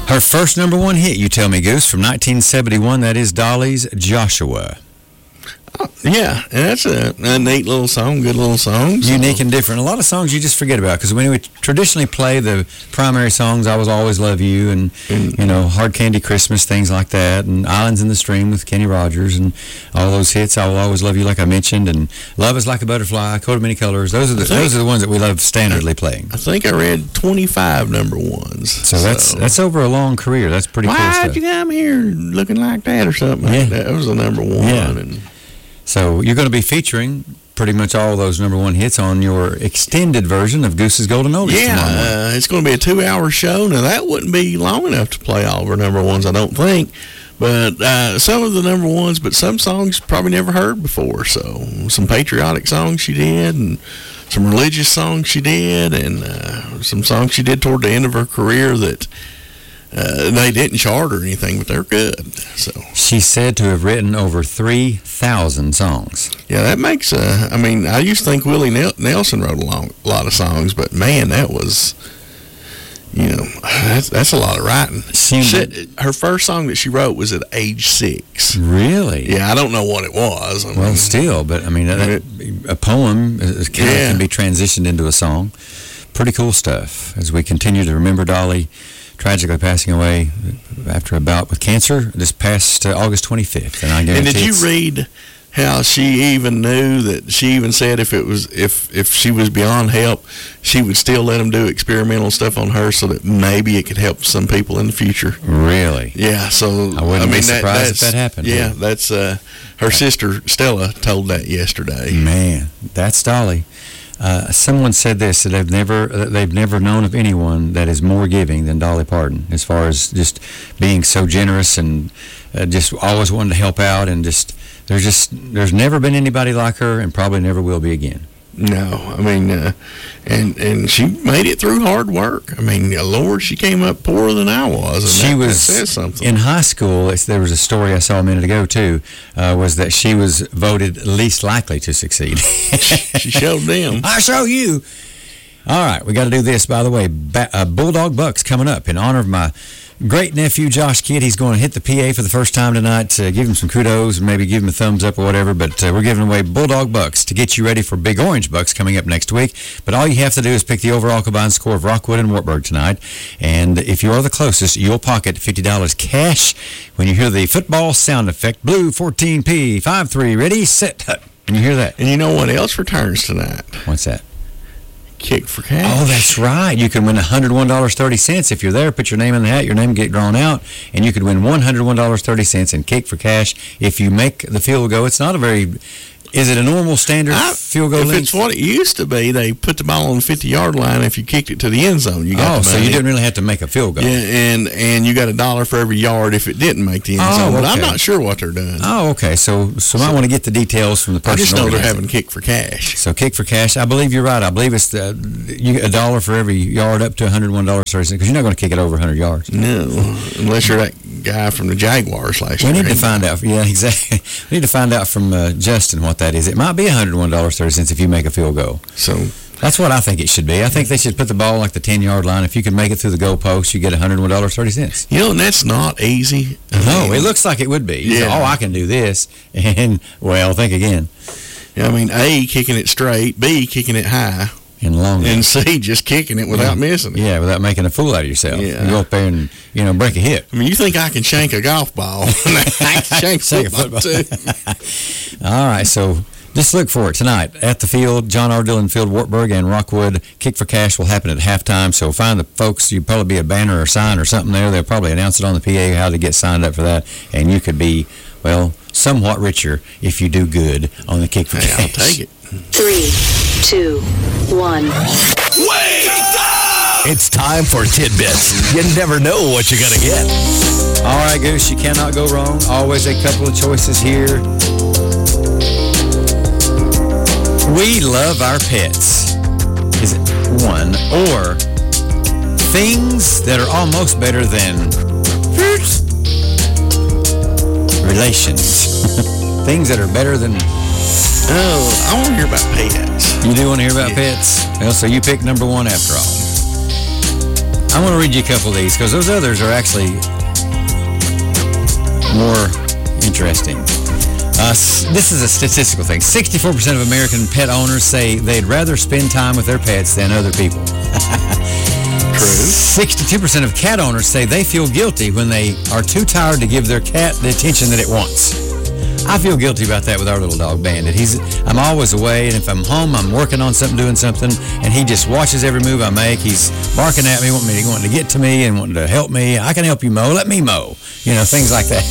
Her first number one hit, you tell me, Goose, from 1971, that is Dolly's Joshua. Yeah, and that's a neat little song, good little song. So. Unique and different. A lot of songs you just forget about, because when we traditionally play the primary songs, I Will Always Love You, and Hard Candy Christmas, things like that, and Islands in the Stream with Kenny Rogers, and all those hits, I Will Always Love You, like I mentioned, and Love Is Like a Butterfly, Coat of Many Colors. Those are the ones that we love standardly playing. I think I read 25 number ones. So that's over a long career. That's pretty cool stuff. Why'd you come here looking like that or something? Yeah. Like that was the number one. Yeah. And so you're going to be featuring pretty much all those number one hits on your extended version of Goose's Golden Oldies tomorrow morning. It's going to be a 2-hour show. Now, that wouldn't be long enough to play all of our number ones, I don't think. But some of the number ones, but some songs probably never heard before. So some patriotic songs she did, and some religious songs she did, and some songs she did toward the end of her career that they didn't chart or anything, but they're good. So she's said to have written over 3,000 songs. Yeah, that makes I used to think Willie Nelson wrote a lot of songs, but man, that was, that's a lot of writing. Her first song that she wrote was at age 6. Really? Yeah, I don't know what it was. Still, but a poem can be transitioned into a song. Pretty cool stuff. As we continue to remember Dolly tragically passing away after a bout with cancer this past August 25th. And did you read how she even knew that she even said if she was beyond help, she would still let them do experimental stuff on her so that maybe it could help some people in the future? Really? Yeah, so I wouldn't be surprised if that happened. Yeah, that's her sister Stella told that yesterday. Man, that's Dolly. Someone said this, that they've never known of anyone that is more giving than Dolly Parton, as far as just being so generous and just always wanting to help out, and there's never been anybody like her, and probably never will be again. No, and she made it through hard work. Lord, she came up poorer than I was. And that says something. In high school. There was a story I saw a minute ago too, was that she was voted least likely to succeed. She showed them. I show you. All right, we got to do this. By the way, Bulldog Bucks coming up in honor of my great nephew Josh Kidd. He's going to hit the PA for the first time tonight to give him some kudos and maybe give him a thumbs up or whatever, but we're giving away Bulldog Bucks to get you ready for Big Orange Bucks coming up next week. But all you have to do is pick the overall combined score of Rockwood and Wartburg tonight, and if you are the closest, you'll pocket $50 cash when you hear the football sound effect. Blue 14P 5-3, ready, set, hut. And you hear that. And you know what else returns tonight? What's that? Kick for Cash. Oh, that's right. You can win $101.30 if you're there. Put your name in the hat, your name get drawn out, and you could win $101.30 in Kick for Cash if you make the field goal. It's not a very... Is it a normal standard field goal length? If it's what it used to be, they put the ball on the 50-yard line. If you kicked it to the end zone, you got the money. So you didn't really have to make a field goal. Yeah, and you got $1 for every yard if it didn't make the end zone. But I'm not sure what they're doing. Oh, okay. So I want to get the details from the person. I just know they're having Kick for Cash. So Kick for Cash. I believe you're right. I believe it's you get $1 for every yard up to $101.30, because you're not going to kick it over 100 yards. No, unless you're that guy from the Jaguars last year. We need to find out. Yeah, exactly. We need to find out from Justin what that is. It might be $101.30 if you make a field goal. So that's what I think it should be. I think they should put the ball like the 10-yard line. If you can make it through the goalpost, you get $101.30. And that's not easy. No, it looks like it would be. Yeah. Say, I can do this. And, think again. A, kicking it straight. B, kicking it high. And long. And C, just kicking it without missing it. Yeah, without making a fool out of yourself. Yeah. You go up there and, break a hip. You think I can shank a golf ball. I can shank a football too. All right, so just look for it tonight at the field. John R. Dillon Field, Wartburg and Rockwood. Kick for Cash will happen at halftime, so find the folks. You'll probably be a banner or sign or something there. They'll probably announce it on the PA how to get signed up for that, and you could be, somewhat richer if you do good on the Kick for Cash. I'll take it. 3, 2, 1. Wake up! It's time for Tidbits. You never know what you're going to get. All right, Goose, you cannot go wrong. Always a couple of choices here. We love our pets. Is it one? Or things that are almost better than relations. Things that are better than... Oh, I want to hear about pets. You do want to hear about pets? Well, so you pick number one after all. I'm going to read you a couple of these because those others are actually more interesting. This is a statistical thing. 64% of American pet owners say they'd rather spend time with their pets than other people. True. 62% of cat owners say they feel guilty when they are too tired to give their cat the attention that it wants. I feel guilty about that with our little dog, Bandit. I'm always away, and if I'm home, I'm working on something, doing something, and he just watches every move I make. He's barking at me, wanting to get to me and wanting to help me. I can help you mow. Let me mow. Things like that.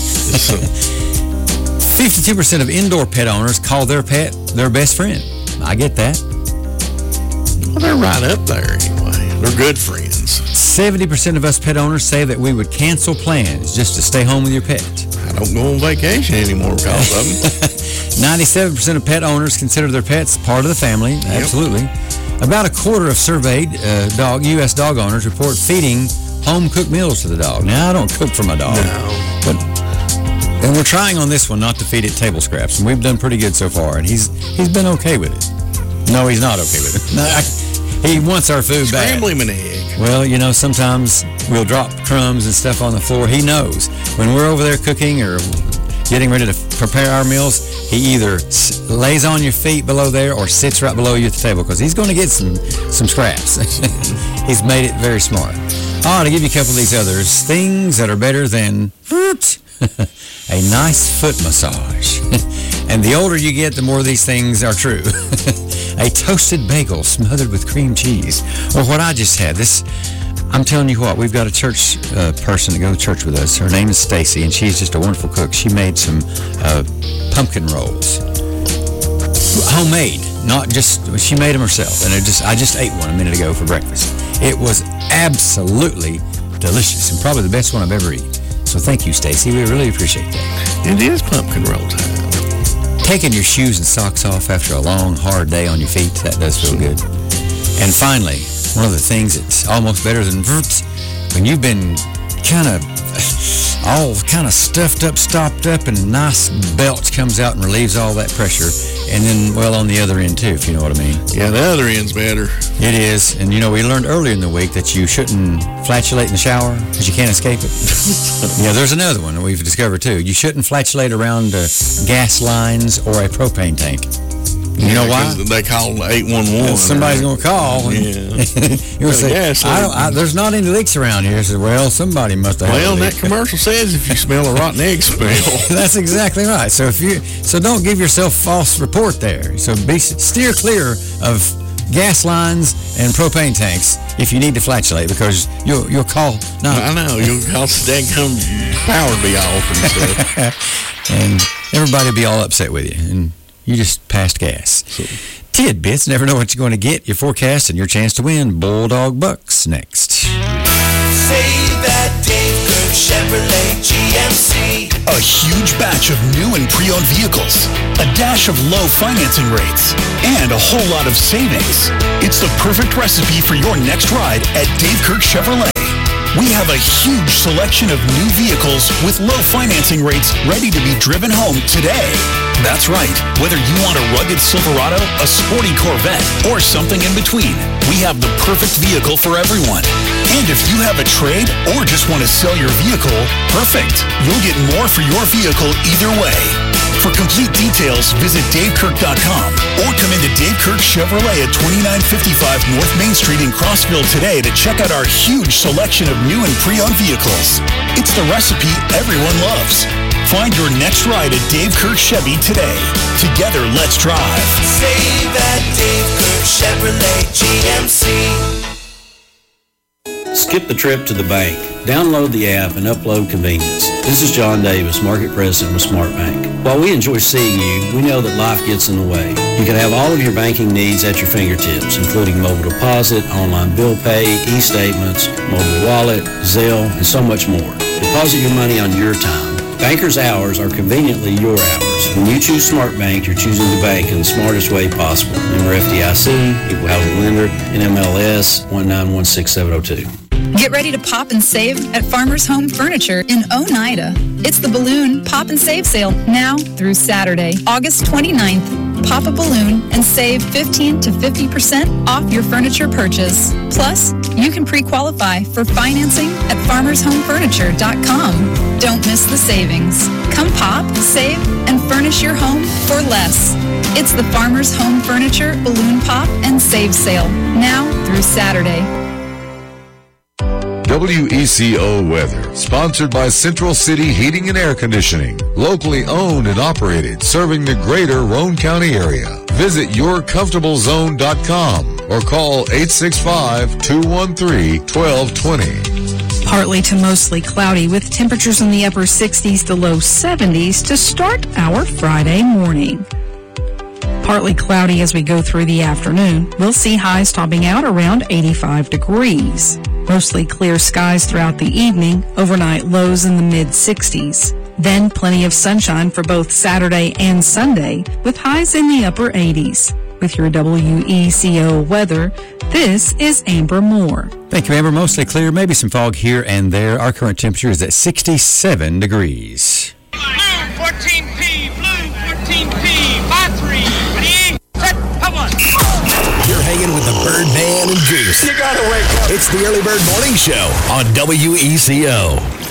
52% of indoor pet owners call their pet their best friend. I get that. Well, they're right up there anyway. They're good friends. 70% of us pet owners say that we would cancel plans just to stay home with your pet. I don't go on vacation anymore because of them. 97% of pet owners consider their pets part of the family. Absolutely. About a quarter of surveyed U.S. dog owners report feeding home-cooked meals to the dog. Now, I don't cook for my dog. No. And we're trying on this one not to feed it table scraps, and we've done pretty good so far, and he's been okay with it. No, he's not okay with it. No, he wants our food back. Scramble him an egg. Well, sometimes we'll drop crumbs and stuff on the floor. He knows. When we're over there cooking or getting ready to prepare our meals, he either lays on your feet below there or sits right below you at the table because he's going to get some scraps. He's made it very smart. To give you a couple of these others. Things that are better than a nice foot massage. And the older you get, the more these things are true. A toasted bagel smothered with cream cheese. Or what I just had. I'm telling you what, we've got a church person that goes to church with us. Her name is Stacy, and she's just a wonderful cook. She made some pumpkin rolls. Homemade. Not just, she made them herself. And I just ate one a minute ago for breakfast. It was absolutely delicious and probably the best one I've ever eaten. So thank you, Stacy. We really appreciate that. It is pumpkin roll time. Taking your shoes and socks off after a long, hard day on your feet, that does feel good. And finally, one of the things that's almost better than when you've been all kind of stuffed up, stopped up, and nice belch comes out and relieves all that pressure. And then, on the other end, too, if you know what I mean. Yeah, the other end's better. It is. And, we learned earlier in the week that you shouldn't flatulate in the shower because you can't escape it. Yeah, there's another one that we've discovered, too. You shouldn't flatulate around gas lines or a propane tank. You know why? They call 811. Somebody's going to call. Yeah. You'll say, there's not any leaks around here. I said, well, somebody must have had a leak. That commercial says if you smell a rotten egg smell. That's exactly right. So don't give yourself false report there. So steer clear of gas lines and propane tanks if you need to flatulate because you'll call. No, I know. You'll call come power be off and stuff. And everybody will be all upset with you. And you just passed gas. Tidbits, never know what you're going to get. Your forecast and your chance to win Bulldog Bucks next. Save that Dave Kirk Chevrolet GMC. A huge batch of new and pre-owned vehicles, a dash of low financing rates, and a whole lot of savings. It's the perfect recipe for your next ride at Dave Kirk Chevrolet. We have a huge selection of new vehicles with low financing rates ready to be driven home today. That's right. Whether you want a rugged Silverado, a sporty Corvette, or something in between, we have the perfect vehicle for everyone. And if you have a trade or just want to sell your vehicle, perfect. You'll get more for your vehicle either way. For complete details, visit DaveKirk.com or come into Dave Kirk Chevrolet at 2955 North Main Street in Crossville today to check out our huge selection of new and pre-owned vehicles. It's the recipe everyone loves. Find your next ride at Dave Kirk Chevy today. Together, let's drive. Save at Dave Kirk Chevrolet GMC. Skip the trip to the bank. Download the app and upload convenience. This is John Davis, Market President with SmartBank. While we enjoy seeing you, we know that life gets in the way. You can have all of your banking needs at your fingertips, including mobile deposit, online bill pay, e-statements, mobile wallet, Zelle, and so much more. Deposit your money on your time. Bankers' hours are conveniently your hours. When you choose SmartBank, you're choosing the bank in the smartest way possible. Member FDIC, Equal Housing Lender, NMLS 1916702. Get ready to pop and save at Farmer's Home Furniture in Oneida. It's the Balloon Pop and Save Sale now through Saturday, August 29th. pop a balloon and save 15 to 50% off your furniture purchase. Plus, you can pre-qualify for financing at farmershomefurniture.com. Don't miss the savings. Come pop, save, and furnish your home for less. It's the Farmers Home Furniture Balloon Pop and Save Sale, now through Saturday. WECO Weather, sponsored by Central City Heating and Air Conditioning, locally owned and operated, serving the greater Roane County area. Visit yourcomfortablezone.com or call 865-213-1220. Partly to mostly cloudy with temperatures in the upper 60s to low 70s to start our Friday morning. Partly cloudy as we go through the afternoon. We'll see highs topping out around 85 degrees. Mostly clear skies throughout the evening, overnight lows in the mid-60s. Then plenty of sunshine for both Saturday and Sunday, with highs in the upper 80s. With your WECO weather, this is Amber Moore. Thank you, Amber. Mostly clear, maybe some fog here and there. Our current temperature is at 67 degrees. Blue 14P, blue 14P, 5-3, ready, set, come on. You're hanging with the Birdman and Goose. You gotta wake up. It's the Early Bird Morning Show on WECO.